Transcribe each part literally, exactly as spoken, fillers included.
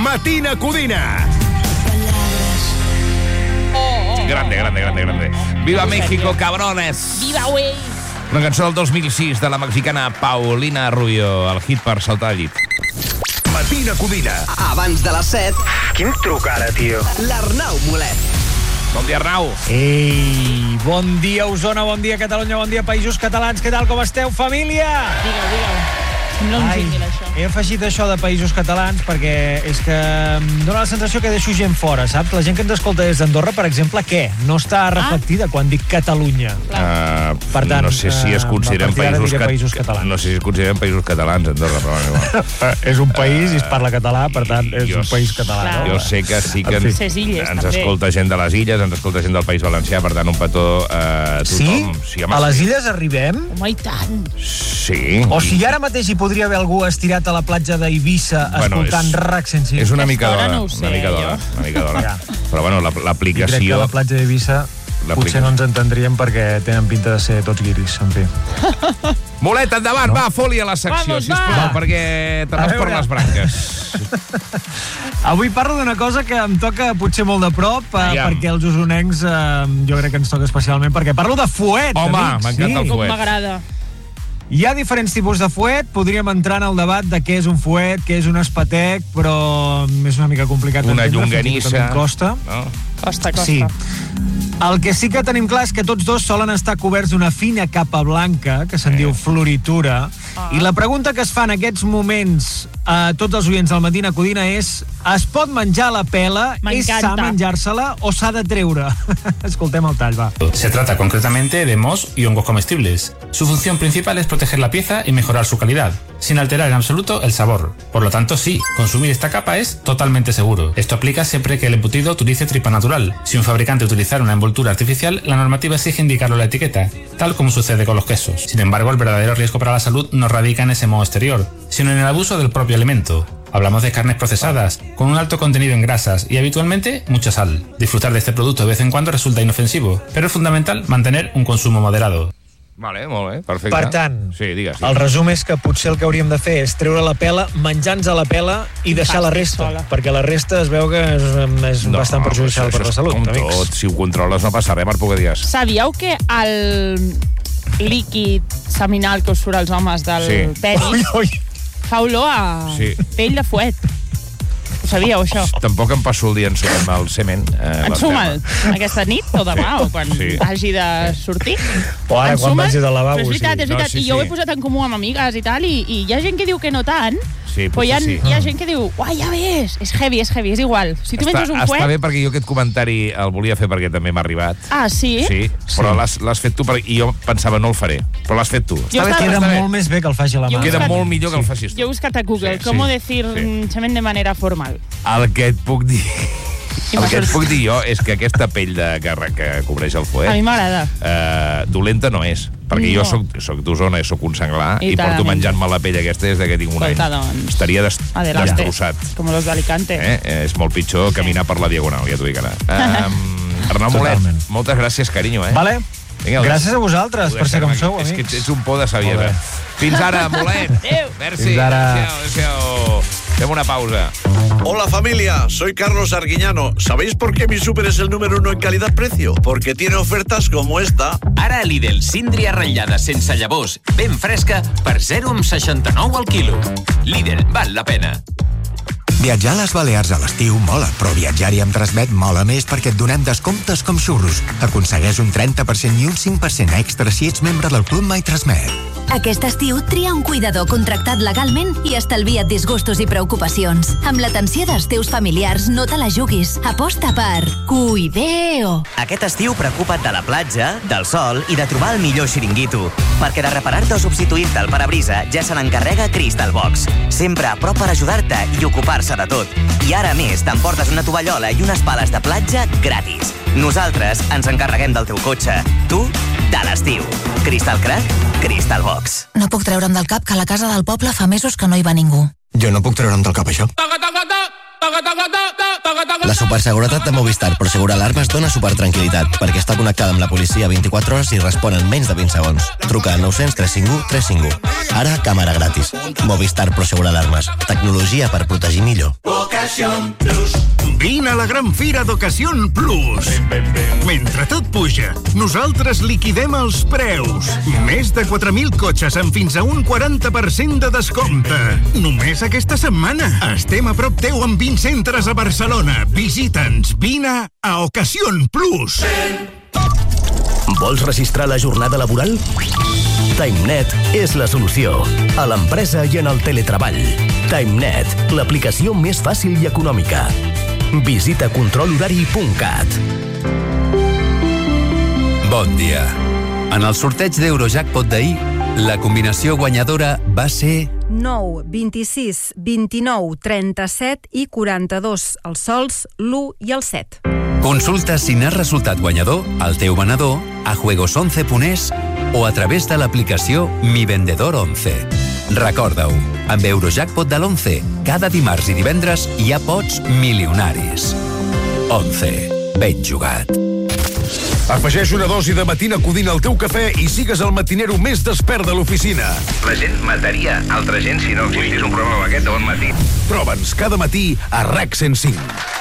Matina Codina. Grande, grande, grande, grande. Viva México, cabrones. Viva, güey. Una cançó del dos mil sis de la mexicana Paulina Rubio, el hit per saltar al llit. Matina Codina. Abans de les set. Quin truc ara, tio? L'Arnau Molet. Bon dia, Arnau. Ei, bon dia, Osona, bon dia, Catalunya, bon dia, Països Catalans. Què tal, com esteu, família? Digue-ho, digue-ho. Sembla un jingle, això. He afegit això de Països Catalans perquè és que em dóna la sensació que deixo gent fora, saps? La gent que ens escolta des d'Andorra, per exemple, què? No està reflectida ah. quan dic Catalunya. Uh, per tant, no sé si es consideren uh, països, cat... països catalans. No sé si es consideren països catalans, Andorra, però igual. És un país i es parla català, per tant, és jo, un país català. No? Jo sé que sí que ens, illes, ens també. escolta gent de les illes, ens escolta gent del País Valencià, per tant, un petó a uh, tothom. Sí? sí home, a les sí. illes arribem? Home, i tant. Sí. O sigui, ara mateix hi podria haver algú estirat a la platja d'Eivissa bueno, escoltant és, RAC cent cinc. És una mica d'hora, no sé, una mica d'hora, jo. una mica d'hora. Ja. Però bueno, l'aplicació... Crec que a la platja d'Eivissa potser no ens entendríem perquè tenen pinta de ser tots guiris, en fi. Molet, endavant, no? Va, foli a la secció, Vamos, sisplau, va. perquè te vas per les branques. Avui parlo d'una cosa que em toca potser molt de prop, eh, Ja. perquè els usonencs eh, jo crec que ens toca especialment, perquè parlo de fuet, Home, amics. m'encanta el Com fuet. m'agrada. Hi ha diferents tipus de fuet, podríem entrar en el debat de què és un fuet, què és un espatec, però és una mica complicat Una d'entendre, llonganissa. fins i tot a mi em costa. No? Costa, costa. Sí. El que sí que tenim clar és que tots dos solen estar coberts d'una fina capa blanca, que se'n Eh. diu floritura, Ah. i la pregunta que es fa en aquests moments a tots els oients del Matina Codina és: es pot menjar la pela? És sa M'encanta. menjar-se-la o s'ha de treure? Escoltem el tall, va. Se trata concretamente de mohos y hongos comestibles. Su función principal es proteger la pieza y mejorar su calidad, sin alterar en absoluto el sabor. Por lo tanto, sí, consumir esta capa es totalmente seguro. Esto aplica siempre que el embutido utilice tripa natural. Si un fabricante utilizara una envoltura artificial, la normativa exige indicarlo en la etiqueta, tal como sucede con los quesos. Sin embargo, el verdadero riesgo para la salud no radica en ese moho exterior, sino en el abuso del propio alimento. Hablamos de carnes procesadas, con un alto contenido en grasas y habitualmente mucha sal. Disfrutar de este producto de vez en cuando resulta inofensivo, pero es fundamental mantener un consumo moderado. Vale, molt bé, perfecte. Per tant, sí, digues, el resum és que potser el que hauríem de fer és treure la pela, menjar-nos la pela i deixar la resta, sola. perquè la resta es veu que és, és no, bastant perjudicial per la salut, com amics. tot, si ho controles no passa res, Marc Pogadías. Sabíeu que el líquid seminal que us surt als homes del Sí. penis Ui, ui. fa olor a Sí. pell de fuet? Ho sabíeu, això? Tampoc em passo el dia ensumant el semen. Eh, Ensuma'l aquesta nit o demà, o quan Sí. hagi de sortir. O ara, quan Ensuma't, vagis al lavabo, però és veritat, sí. és veritat. No, sí, I jo ho he sí. posat en comú amb amigues i tal, i, i hi ha gent que diu que no tant, Sí, però hi ha, potser sí. hi ha gent que diu, uai, ja ves, és heavy, és heavy, és igual. Si tu Està, menges un està fuet... bé perquè jo aquest comentari el volia fer perquè també m'ha arribat. Ah, sí? Sí, però l'has l'has fet tu per... i jo pensava no el faré, però l'has fet tu. Jo Està bé, estava- Queda està bé. molt més bé que el faci la Jo mà. Queda buscat- molt millor que el facis tu. Jo he buscat a Google Sí, com sí, decir sí. mm, semen de manera formal. El que et puc dir... I El m'ha que et sortit. puc dir jo és que aquesta pell de que, que cobreix el A mi fuet m'agrada. eh, dolenta no és, perquè No. jo soc, soc d'Osona i soc un senglar i, I tant, porto amic. menjant-me la pell aquesta des de que tinc un Escolta, any. doncs, Estaria des, Adelante. destrossat. Com los de Alicante. Eh? Eh, és molt pitjor caminar per la Diagonal, ja t'ho dic ara. Um, Arnau Molet, Totalment. moltes gràcies, carinyo. Eh? Vale? Vinga, Gràcies a vosaltres per ser com sou, és amics. que ets un por de saviesa. Molt bé. Fins ara, Molet. Adéu. Merci. Fins ara. Adéu, adéu. Fem una pausa. Hola familia, soy Carlos Arguiñano. ¿Sabéis por qué mi súper es el número uno en calidad-precio? Porque tiene ofertas como esta. Ara a Lidl, síndria ratllada sense llavors, ben fresca, per zero coma seixanta-nou al quilo. Lidl, val la pena. Viatjar a les Balears a l'estiu mola, però viatjar-hi amb Transmet mola més perquè et donem descomptes com xurros. Aconsegueix un trenta per cent i un cinc per cent extra si ets membre del Club My Transmet. Aquest estiu tria un cuidador contractat legalment i estalvia't disgustos i preocupacions. Amb l'atenció dels teus familiars no te la juguis. Aposta per Cuideo. Aquest estiu preocupa't de la platja, del sol i de trobar el millor xiringuito. Perquè de reparar-te o substituir-te el parabrisa ja se n'encarrega Crystal Box. Sempre a prop per ajudar-te i ocupar-se de tot. I ara a més t'emportes una tovallola i unes pales de platja gratis. Nosaltres ens encarreguem del teu cotxe. Tu, de l'estiu. Crystal Crack, Crystal Box. No puc treure'm del cap que a la casa del poble fa mesos que no hi va ningú. Jo no puc treure'm del cap això. La superseguretat de Movistar Prosegur Alarmes dona supertranquil·litat perquè està connectada amb la policia vint-i-quatre hores i respon en menys de vint segons. Truca al nou zero zero tres cinc u tres cinc u. Ara, càmera gratis. Movistar Prosegur Alarmes. Tecnologia per protegir millor. Ocasión Plus. Vine a la gran fira d'Ocasión Plus. Mentre tot puja, nosaltres liquidem els preus. Més de quatre mil cotxes amb fins a un quaranta per cent de descompte. Només aquesta setmana. Estem a prop teu amb vint centres a Barcelona. Visita'ns. Vine a Ocasión Plus. Vols registrar la jornada laboral? TimeNet és la solució. A l'empresa i en el teletreball. TimeNet, l'aplicació més fàcil i econòmica. Visita control horari punt cat. Bon dia. En el sorteig d'Eurojackpot d'ahir, la combinació guanyadora va ser... nou, vint-i-sis, vint-i-nou, trenta-set i quaranta-dos. Els sols, l'u i el set. Consulta si n'has resultat guanyador al teu venedor, a juegos once punt es o a través de l'aplicació Mi Vendedor once. Recorda-ho, amb Eurojackpot de l'onze, cada dimarts i divendres hi ha pots milionaris. onze. Ben jugat. Afegeix una dosi de Matina Codina al teu cafè i sigues el matinero més despert de l'oficina. La gent mataria altra gent si no existís un programa com aquest de bon matí. Troba'ns cada matí a RAC cent cinc.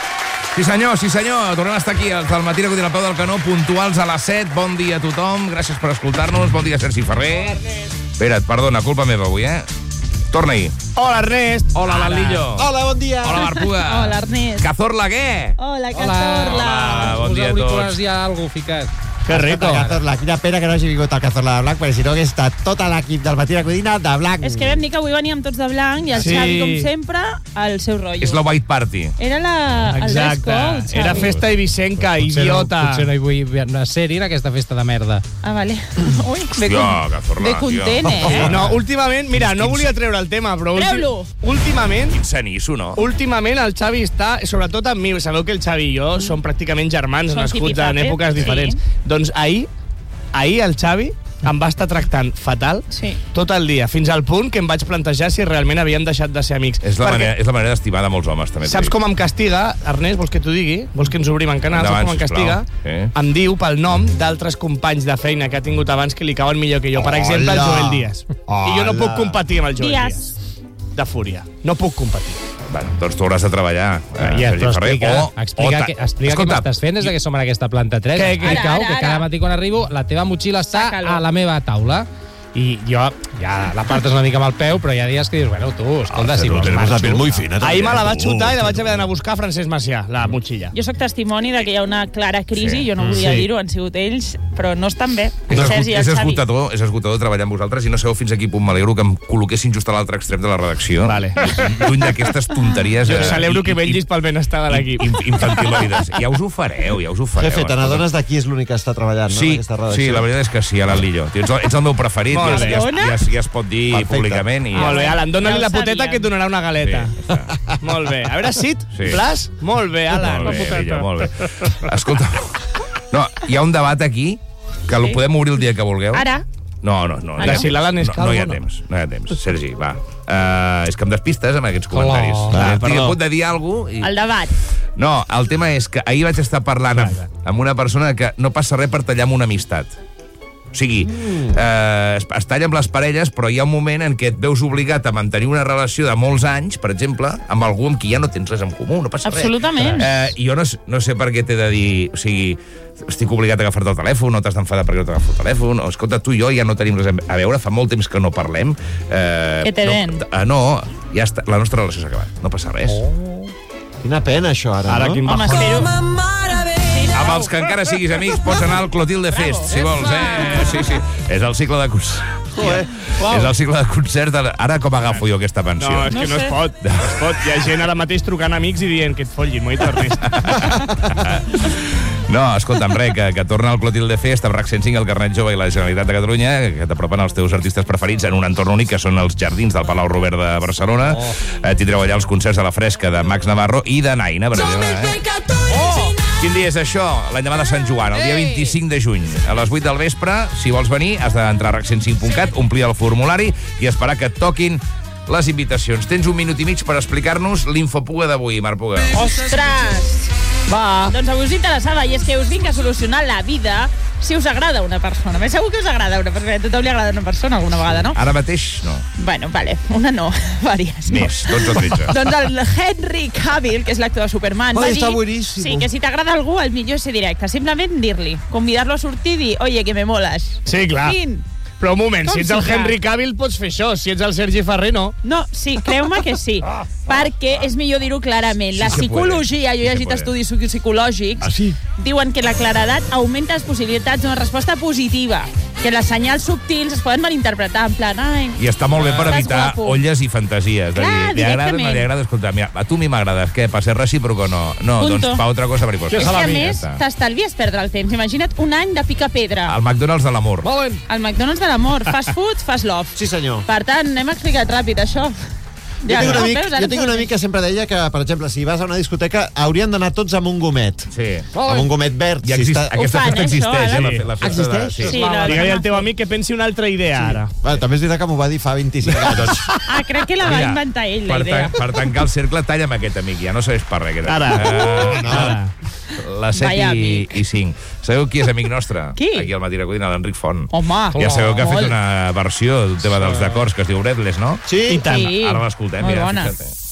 Sí senyor, sí senyor, tornem a estar aquí els del Matina Codina al peu del canó, puntuals a les set. Bon dia a tothom, gràcies per escoltar-nos. Bon dia, Sergi Ferrer. Espera't, perdona, culpa meva avui, eh? Torna-hi. Hola, Ernest. Hola, Lalillo. Hola, bon dia. Hola, Marpuga. Hola, Ernest. Cazorla, què? Hola, Cazorla. Hola, bon dia a tots. Hi ha algú ficat. Que rico. Cazorla. Quina pena que no hagi vingut el Cazorla de blanc, perquè si no hagués estat tot l'equip del Matina Codina de blanc. És que vam dir que avui veníem tots de blanc i el Sí. Xavi, com sempre, al seu rotllo. És la White Party. Era la, el dress code, Xavi. Era festa ibicenca, idiota. Potser no hi vull ser-hi en aquesta festa de merda. Ah, vale. Ui, bé, Hòstia, Cazorla, bé content, eh? No, últimament, mira, no volia treure el tema, però... últim- Treu-lo. Últimament... Quin cenisso, no? Últimament el Xavi està, sobretot amb mi, sabeu que el Xavi i jo som pràcticament germans, Són nascuts en hippie-pape, èpoques sí. diferents. Doncs ahir, ahir el Xavi em va estar tractant fatal sí. tot el dia, fins al punt que em vaig plantejar si realment havíem deixat de ser amics. És la, Perquè manera, és la manera d'estimar de molts homes, també. saps com em castiga, Ernest, vols que t'ho digui? Vols que ens obrim en canal? Endavant, Saps com em castiga? sisplau. Sí. Em diu pel nom d'altres companys de feina que ha tingut abans que li cauen millor que jo. Per exemple, el Hola. Joel Díaz. I jo no puc competir amb el Joel Díaz. Díaz. De fúria. No puc competir. Bueno, doncs tu hauràs de treballar. Eh, Ja, Sergi però Ferrer, explica, o- explica, o que, ta- explica què Escolta, m'estàs fent des que som en aquesta planta tres. Què, què? Explica-ho, Ara, ara, que cada ara. matí quan arribo la teva motxilla està Sàcalo. a la meva taula. I jo ja la partes una mica amb el peu, però hi ha dies que dius, bueno, tu, escolta, si vols tenemos la marxo. piel muy fina. Ahir me la vaig Uh, xutar i la vaig haver d'anar a buscar a Francesc Macià, la motxilla. Jo sóc testimoni de que hi ha una clara crisi, Sí. jo no volia Sí. dir-ho, han sigut ells, però no estan bé. És, El esgut, Sergi i el és, Xavi. esgotador, és esgotador treballar amb vosaltres i no sabeu fins a quin punt m'alegro que em col·loquessin just a l'altre extrem de la redacció. Vale. Lluny d'aquestes tonteries. Jo eh, celebro i- que i- vetllis pel benestar de l'equip. i- Infantiloides. Ja us ho fareu, ja us ho fareu. Jefe, te n'adones de qui és l'únic que està treballant, no? Sí, en aquesta redacció? sí, la veritat és que sí, Alan Lillo. Ets, el- ets el meu preferit, Molt ja, bé. ja, ja, ja, ja es pot dir Perfecte. públicament. I ja. Molt bé, Alan, dóna-li Ja ho la poteta sabíem. que et donarà una galeta. Sí, ja està. Molt bé. A veure, Sid, Sí. Blas? Molt bé, Alan. Molt bé, Lillo, molt bé. Escolta, no, hi ha un debat aquí que el podem obrir el dia que vulgueu. Ara, No, no, no. De no, si l'Alan és no, calvo, no hi ha no? temps, no hi ha temps. Sergi, va. Uh, és que em despistes amb aquests comentaris. Oh, Clar, perdó. Tinc a punt de dir alguna cosa i... el debat. No, el tema és que ahir vaig estar parlant amb, amb una persona que no passa res per tallar amb una amistat. O sigui, eh, es, es talla amb les parelles, però hi ha un moment en què et veus obligat a mantenir una relació de molts anys, per exemple, amb algú amb qui ja no tens res en comú, no passa Absolutament. res. Eh, I jo no, s- no sé per què t'he de dir... O sigui, estic obligat a agafar-te el telèfon, no t'has d'enfadar perquè no t'agafo el telèfon, o escolta, tu i jo ja no tenim res a veure, fa molt temps que no parlem. Eh, Que te no, den. eh, no, ja està, la nostra relació s'ha acabat, no passa res. Oh. Quina pena, això, ara, Ara, no? quin Home, bajón. espero... Amb els que encara siguis amics pots anar al Clotilde Fest, si vols, eh? Sí, sí. És el cicle de curs. És el cicle de concert. de- Ara com agafo jo aquesta pensió? No, és que no, No es sé. pot. No es pot. Hi ha gent ara mateix trucant amics i dient que et follin, moi Ernest. No, escolta'm, res, que, que torna al Clotilde Fest amb RAC cent cinc, el Carnet Jove i la Generalitat de Catalunya, que t'apropen els teus artistes preferits en un entorn únic, que són els jardins del Palau Robert de Barcelona. Oh. Eh, tindreu allà els concerts de La Fresca de Max Navarro i de Naina, per exemple. Eh? Oh! Quin dia és això? L'endemà de Sant Joan, el dia vint-i-cinc de juny. A les vuit del vespre, si vols venir, has d'entrar a rac cent cinc punt cat, omplir el formulari i esperar que et toquin les invitacions. Tens un minut i mig per explicar-nos l'infopuga d'avui, Marc Puga. Ostres! Va. Doncs avui us interessava, i és que us vinc a solucionar la vida si us agrada una persona. Ben segur que us agrada una persona. A tothom li agrada una persona alguna vegada, no? Ara mateix, no. Bueno, vale, una no, vàries. No. Més, dotze o tretze. Doncs el Henry Cavill, que és l'actor de Superman, Ai, va està dir... boníssim. Sí, que si t'agrada algú, el millor és ser directe. Simplement dir-li, convidar-lo a sortir i dir, oye, que me moles. Sí, clar. Fin. Però un moment, Com si ets el sí, Henry Cavill pots fer això, si ets el Sergi Ferrer no. No, sí, creu-me que sí. Perquè és millor dir-ho clarament. La psicologia, jo he llegit estudis psicològics, Ah, sí? diuen que la claredat augmenta les possibilitats d'una resposta positiva, que les senyals subtils es poden malinterpretar, en plan, ai... I està molt bé per estàs evitar guapo. olles i fantasies. De Clar, dir, li agrada, no directament. li agrada, escolta, mira, a tu a mi m'agrades, què, per ser recíproc o no? No, Punto. doncs pa otra cosa mariposa. És que, a més, t'estalvies perdre el temps. Imagina't un any de pica-pedra. El McDonald's de l'amor. El McDonald's de l'amor. Fast food, fast love. Sí, senyor. Per tant, hem explicat ràpid això. Jo tinc, un no, amic, veus, ara jo tinc ens un amic que sempre deia que, per exemple, si vas a una discoteca, haurien d'anar tots amb un gomet. Sí. Amb un gomet verd. I exist, està... aquesta fan, festa eh, existeix, això, eh? La, ara? la festa Existeix? De... Sí, la- Digue-li al teu amic que pensi una altra idea ara. Bueno, també és veritat que m'ho va dir fa vint-i-cinc anys. Ah, crec que la va Mira, inventar ell, la per, idea. tan, per tancar el cercle, talla amb aquest amic, ja no sabés per res. Ara. Uh, no. Ara. Les set Vaya i, amic. i cinc. Sabeu qui és amic nostre? Qui? Aquí al Matí de Codina, l'Enric Font. Home, Ja sabeu que ha fet molt. una versió d'un tema dels d'acords que es diu Breathless, no? Sí? I tant. Sí. Ara l'escoltem, Molt mira, bona. fixa't.